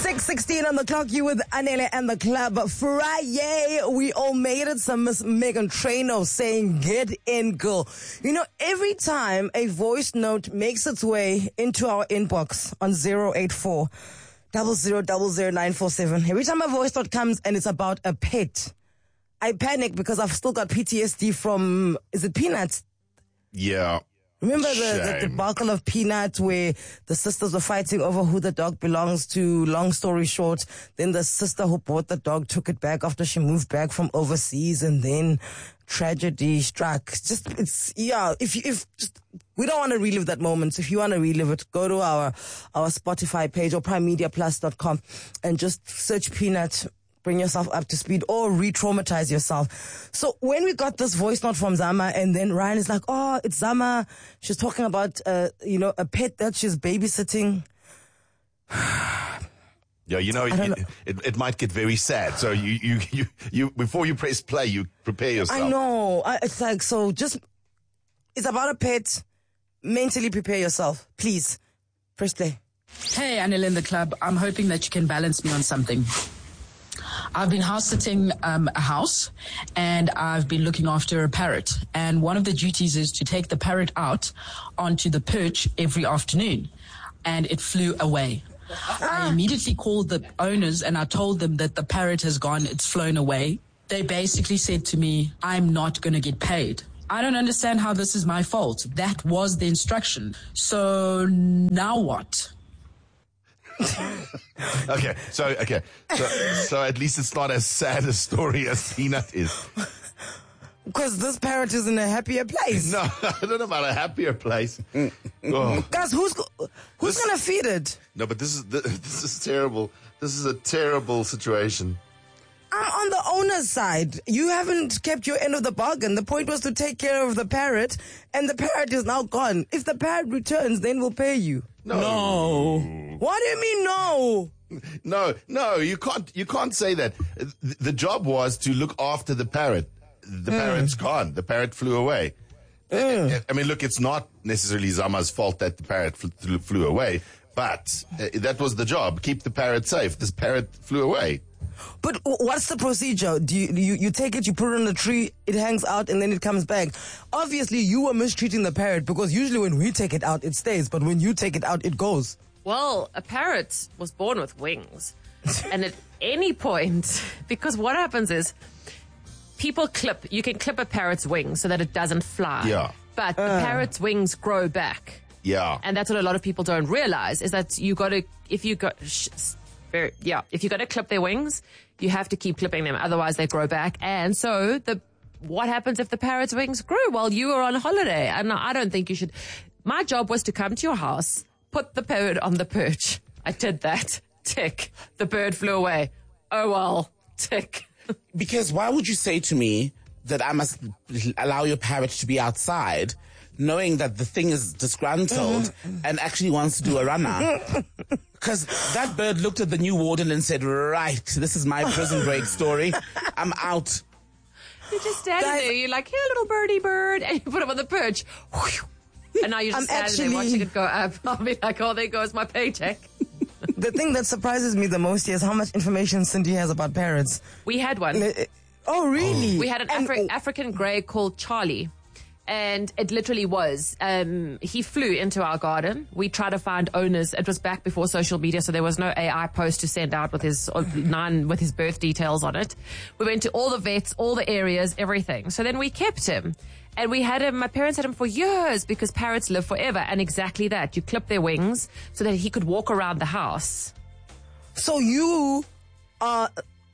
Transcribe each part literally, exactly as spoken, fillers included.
six sixteen on the clock, you with Anele and the club. Friday, we all made it. Some Miss Megan Trainor saying, get in, girl. You know, every time a voice note makes its way into our inbox on zero eight four, zero zero zero zero nine four seven, every time a voice note comes and it's about a pet, I panic because I've still got P T S D from, is it Peanuts? Yeah. Remember the, the debacle of Peanuts where the sisters were fighting over who the dog belongs to? Long story short, then the sister who bought the dog took it back after she moved back from overseas, and then tragedy struck. Just, it's, yeah, if you, if, just, we don't want to relive that moment. So if you want to relive it, go to our, our Spotify page or prime media plus dot com and just search Peanut. Bring yourself up to speed or re-traumatize yourself. So when we got this voice note from Zama, and then Ryan is like, oh, it's Zama. She's talking about, uh, you know, a pet that she's babysitting. Yeah, you know, it, know. It, it, it might get very sad. So you, you, you, you, before you press play, you prepare yourself. I know. I, it's like, so just, it's about a pet. Mentally prepare yourself. Please. Press play. Hey, Anil in the club. I'm hoping that you can balance me on something. I've been house sitting um, a house, and I've been looking after a parrot. And one of the duties is to take the parrot out onto the perch every afternoon. And it flew away. I immediately called the owners and I told them that the parrot has gone, it's flown away. They basically said to me, I'm not going to get paid. I don't understand how this is my fault. That was the instruction. So now what? okay, so okay, so so at least it's not as sad a story as Peanut is. Because this parrot is in a happier place. No, I don't know about a happier place. Oh. Guys, who's who's This- gonna feed it? No, but this is this is terrible. This is a terrible situation. I'm on the owner's side. You haven't kept your end of the bargain. The point was to take care of the parrot, and the parrot is now gone. If the parrot returns, then we'll pay you. No. No. What do you mean no? No, no, you can't. You can't say that. The, the job was to look after the parrot. The Mm. parrot's gone. The parrot flew away. Mm. I mean, look, it's not necessarily Zama's fault that the parrot flew, flew away, but uh, that was the job. Keep the parrot safe. This parrot flew away. But what's the procedure? Do you, you you take it, you put it on a tree, it hangs out, and then it comes back? Obviously, you were mistreating the parrot because usually when we take it out, it stays, but when you take it out, it goes. Well, a parrot was born with wings. And at any point, because what happens is people clip, you can clip a parrot's wings so that it doesn't fly. Yeah. But the parrot's wings grow back. Yeah. And that's what a lot of people don't realize is that you got to, if you got, sh- very, yeah, if you got to clip their wings, you have to keep clipping them. Otherwise they grow back. And so the, what happens if the parrot's wings grew while you were on holiday? And I don't think you should. My job was to come to your house, put the bird on the perch. I did that. Tick. The bird flew away. Oh well. Tick. Because why would you say to me that I must allow your parrot to be outside, knowing that the thing is disgruntled and actually wants to do a runner? Because that bird looked at the new warden and said, right, this is my prison break story. I'm out. You just standing Guys, there. You're like, here, little birdie bird. And you put him on the perch. And now you're just I'm standing there actually- watching it go up. I'll be like, oh, there goes my paycheck. The thing that surprises me the most is how much information Cindy has about parrots. We had one. Oh, really? We had an And- Afri- African grey called Charlie. And it literally was. Um, he flew into our garden. We tried to find owners. It was back before social media, so there was no A I post to send out with his uh, nine with his birth details on it. We went to all the vets, all the areas, everything. So then we kept him. And we had him, my parents had him for years because parrots live forever. And exactly that. You clip their wings so that he could walk around the house. So you are...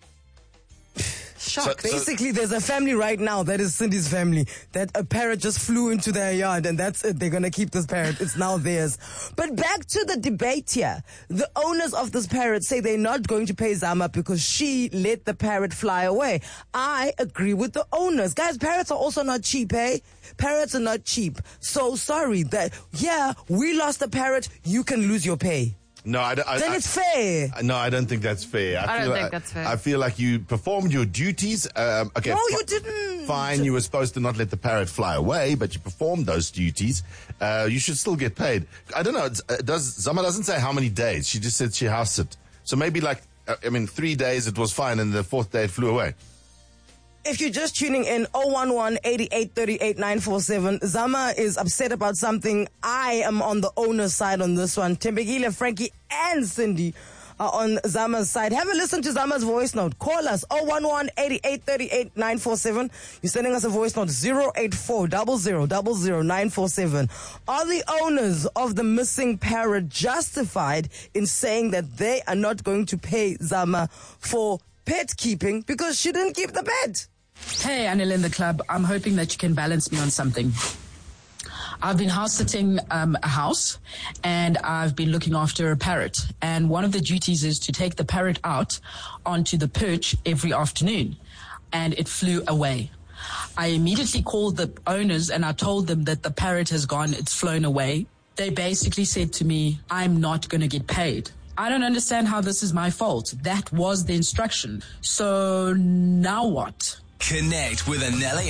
Shocked. So- Basically, there's a family right now that is Cindy's family that a parrot just flew into their yard and that's it. They're going to keep this parrot. It's now theirs. But back to the debate here. The owners of this parrot say they're not going to pay Zama because she let the parrot fly away. I agree with the owners. Guys, parrots are also not cheap, eh? Parrots are not cheap. So sorry that, yeah, we lost a parrot. You can lose your pay. No, I, don't- I, Then I, it's fair. No, I don't think that's fair. I don't feel think like, that's fair. I feel like you performed your duties. Um, okay, No, fi- you didn't. Fine, you were supposed to not let the parrot fly away, but you performed those duties. Uh, you should still get paid. I don't know. it's- uh, Does Zama doesn't say how many days? She just said she house it. So maybe like, uh, I mean, three days it was fine and the fourth day it flew away. If you're just tuning in, oh one one, eighty-eight thirty-eight, nine four seven. Zama is upset about something. I am on the owner's side on this one. Tembekile, Frankie, and Cindy are on Zama's side. Have a listen to Zama's voice note. Call us, oh one one, eighty-eight thirty-eight, nine four seven. You're sending us a voice note, zero eight four, zero zero zero zero, nine four seven. Are the owners of the missing parrot justified in saying that they are not going to pay Zama for pet keeping because she didn't keep the pet? Hey, Anil in the club. I'm hoping that you can balance me on something. I've been house sitting um, a house, and I've been looking after a parrot. And one of the duties is to take the parrot out onto the perch every afternoon. And it flew away. I immediately called the owners and I told them that the parrot has gone, it's flown away. They basically said to me, I'm not going to get paid. I don't understand how this is my fault. That was the instruction. So now what? Connect with Anele